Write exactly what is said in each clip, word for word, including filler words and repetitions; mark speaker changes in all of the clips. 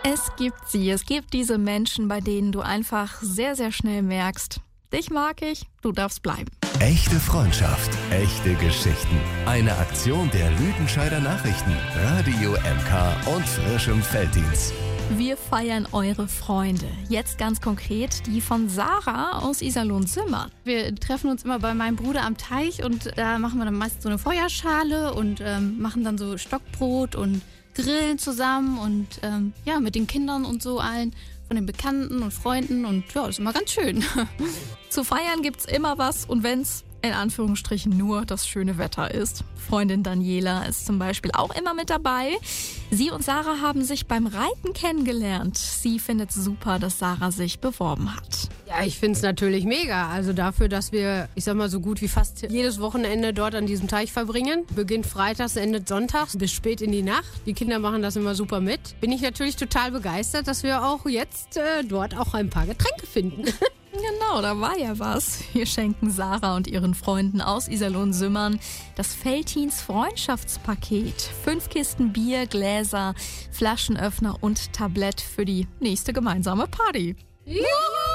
Speaker 1: Es gibt sie. Es gibt diese Menschen, bei denen du einfach sehr, sehr schnell merkst, dich mag ich, du darfst bleiben.
Speaker 2: Echte Freundschaft, echte Geschichten. Eine Aktion der Lüdenscheider Nachrichten, Radio M K und frischem Felddienst.
Speaker 1: Wir feiern eure Freunde. Jetzt ganz konkret die von Sarah aus Iserlohn-Simmern.
Speaker 3: Wir treffen uns immer bei meinem Bruder am Teich und da machen wir dann meist so eine Feuerschale und ähm, machen dann so Stockbrot und grillen zusammen und ähm, ja, mit den Kindern und so allen von den Bekannten und Freunden und ja, das ist immer ganz schön.
Speaker 1: Zu feiern gibt's immer was und wenn's in Anführungsstrichen nur das schöne Wetter ist. Freundin Daniela ist zum Beispiel auch immer mit dabei. Sie und Sarah haben sich beim Reiten kennengelernt. Sie findet super, dass Sarah sich beworben hat.
Speaker 4: Ja, ich finde es natürlich mega. Also dafür, dass wir, ich sag mal, so gut wie fast jedes Wochenende dort an diesem Teich verbringen. Beginnt freitags, endet sonntags bis spät in die Nacht. Die Kinder machen das immer super mit. Bin ich natürlich total begeistert, dass wir auch jetzt äh, dort auch ein paar Getränke finden.
Speaker 1: Genau, da war ja was. Wir schenken Sarah und ihren Freunden aus Iserlohn-Simmern das Felddienst Freundschaftspaket. Fünf Kisten Bier, Gläser, Flaschenöffner und Tablett für die nächste gemeinsame Party.
Speaker 3: Juhu!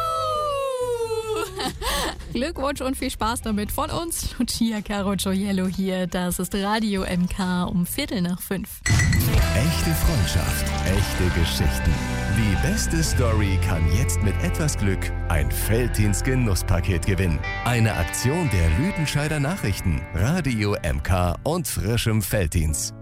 Speaker 1: Glückwunsch und viel Spaß damit von uns. Lucia Caro Gioiello hier. Das ist Radio M K um Viertel nach fünf.
Speaker 2: Echte Freundschaft, echte Geschichten. Die beste Story kann jetzt mit etwas Glück ein Felddienst-Genusspaket gewinnen. Eine Aktion der Lüdenscheider Nachrichten, Radio M K und frischem Felddienst.